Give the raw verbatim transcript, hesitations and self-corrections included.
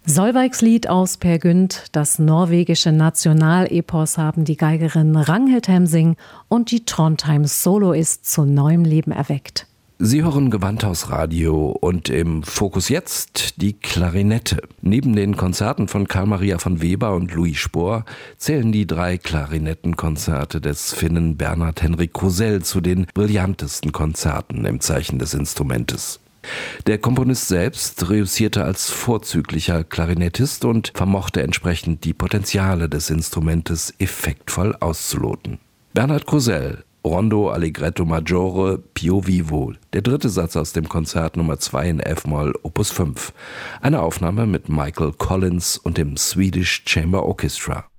Solveigs Lied aus Peer Gynt, das norwegische Nationalepos, haben die Geigerin Ragnhild Hemsing und die Trondheims Soloist zu neuem Leben erweckt. Sie hören Gewandhaus Radio und im Fokus jetzt die Klarinette. Neben den Konzerten von Carl Maria von Weber und Louis Spohr zählen die drei Klarinettenkonzerte des Finnen Bernhard Henrik Krusell zu den brillantesten Konzerten im Zeichen des Instrumentes. Der Komponist selbst reüssierte als vorzüglicher Klarinettist und vermochte entsprechend die Potenziale des Instrumentes effektvoll auszuloten. Bernhard Krusell, Rondo Allegretto Maggiore Pio Vivo, der dritte Satz aus dem Konzert Nummer zwei in F-Moll Opus fünf. Eine Aufnahme mit Michael Collins und dem Swedish Chamber Orchestra.